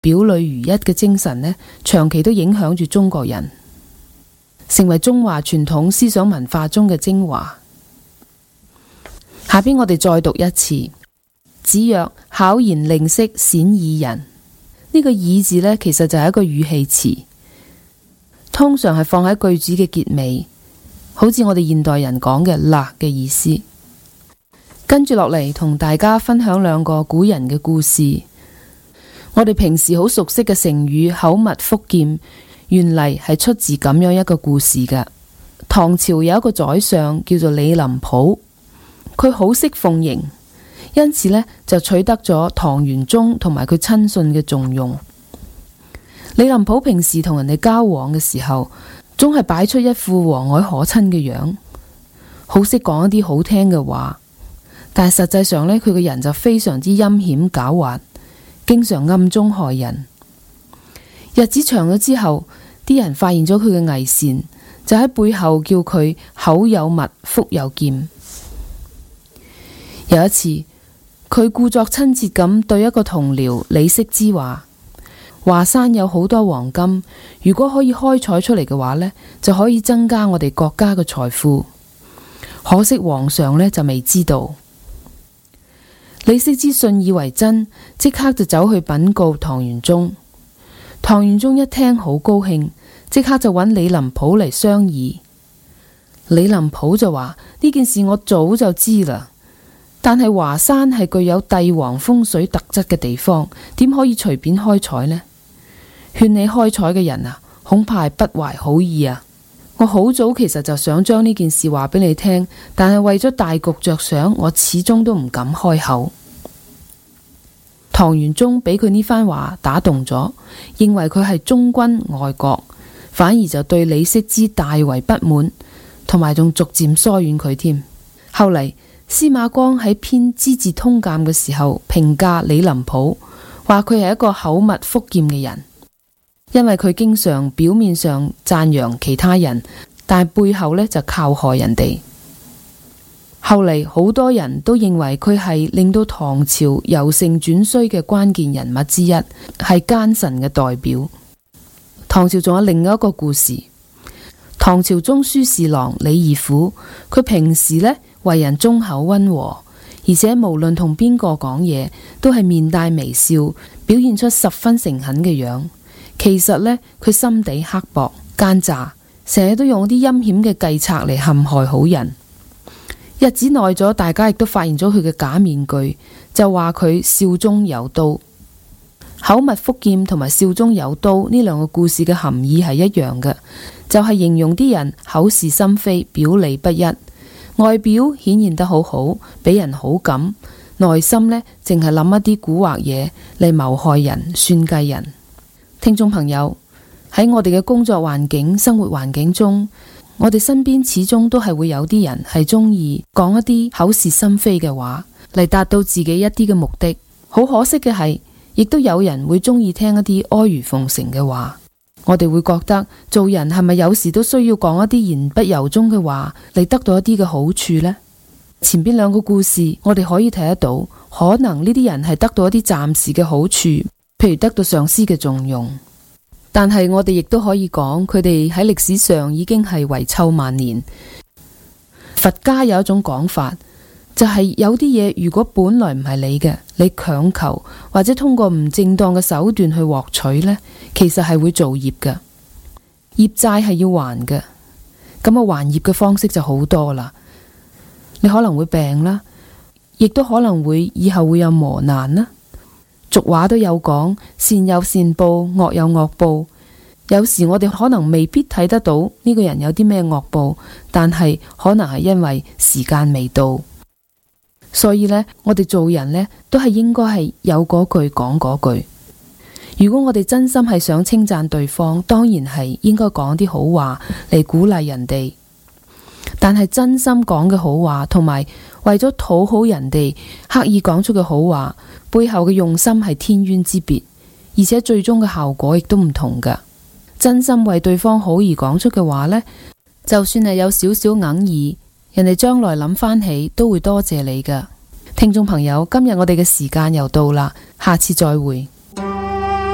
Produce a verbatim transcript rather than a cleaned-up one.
表裏如一嘅精神呢，長期都影響住中國人，成為中華傳統思想文化中嘅精華。下邊我哋再讀一次。子曰：巧言令色，鮮矣仁。呢個矣字呢，其實就係一個語氣詞，通常係放喺句子嘅結尾，好似我哋現代人講嘅啦嘅意思。跟住落嚟，同大家分享兩個古人嘅故事。我哋平時好熟悉嘅成語口蜜腹劍，原嚟係出自咁樣一個故事嘅。唐朝有一個宰相叫做李林甫，佢好識奉迎，因此呢就取得咗唐玄宗同埋佢親信嘅重用。李林甫平時同人哋交往嘅時候，總係擺出一副和藹可親嘅樣，好識講一啲好聽嘅話，但係實際上呢，佢個人就非常之陰險狡猾，經常暗中害人。日子長咗之後，啲人發現咗佢嘅偽善，就喺背後叫佢口有蜜，腹有劍。有一次，佢故作親切咁對一個同僚李適之話：華山有好多黃金，如果可以開採出嚟嘅話呢，就可以增加我哋國家嘅財富。可惜皇上呢就未知道。李適之信以為真，即刻就走去稟告唐玄宗。唐玄宗一聽好高興，即刻就揾李林甫嚟商議。李林甫就話：呢件事我早就知啦，但係華山係具有帝王風水特質嘅地方，點可以隨便開採呢？勸你開採嘅人啊，恐怕係不懷好意啊！我好早其實就想將呢件事話俾你聽，但係為咗大局着想，我始終都唔敢開口。唐玄宗俾佢呢番話打動咗，認為佢係忠君愛國，反而就對李適之大為不滿，同埋仲逐漸疏遠佢添。後嚟司馬光喺編《資治通鑑》嘅時候評價李林甫，話佢係一個口蜜腹劍嘅人。因為佢經常表面上讚揚其他人，但係背後呢就靠害人哋。後嚟好多人都認為佢係令到唐朝由盛轉衰嘅關鍵人物之一，係奸臣嘅代表。唐朝仲有另一個故事，唐朝中書侍郎李義府，佢平時呢為人忠厚溫和，而且無論同邊個講嘢都係面帶微笑，表現出十分誠懇嘅樣。其實呢，佢心地刻薄奸詐，成日都用啲陰險嘅計策嚟陷害好人。日子耐咗，大家亦都發現咗佢嘅假面具，就話佢笑中有刀。口蜜腹劍同埋笑中有刀呢兩個故事嘅含義係一樣嘅，就係形容啲人口是心非，表裏不一，外表顯現得好好，俾人好感，內心呢淨係諗一啲蠱惑嘢嚟謀害人、算計人。聽眾朋友，喺我哋嘅工作環境、生活環境中，我哋身邊始終都係會有啲人係中意講一啲口是心非嘅話嚟達到自己一啲嘅目的。好可惜嘅係，亦都有人會中意聽一啲阿諛奉承嘅話。我哋會覺得做人係咪有時都需要講一啲言不由衷嘅話嚟得到一啲嘅好處呢？前邊兩個故事我哋可以睇得到，可能呢啲人係得到一啲暫時嘅好處，譬如得到上司嘅重用，但係我哋亦都可以講，佢哋喺歷史上已經係遺臭萬年。佛家有一種講法，就係有啲嘢如果本來唔係你嘅，你強求或者通過唔正當嘅手段去獲取呢，其實係會造業嘅。業債係要還嘅，咁啊還業嘅方式就好多啦。你可能會病啦，亦都可能會以後會有磨難啦。俗話都有講，善有善報，惡有惡報。有時我哋可能未必睇得到呢個人有啲咩惡報，但係可能係因為時間未到。所以呢，我哋做人呢，都係應該係有嗰句講嗰句。如果我哋真心係想稱讚對方，當然係應該講啲好話嚟鼓勵人哋。但係真心講嘅好話，同埋為咗討好人哋刻意講出嘅好話，背後嘅用心係天淵之別，而且最終嘅效果亦都唔同㗎。真心為對方好而講出嘅話呢，就算係有少少哽耳，人哋將來諗翻起都會多謝你㗎。聽眾朋友，今日我哋嘅時間又到啦，下次再會。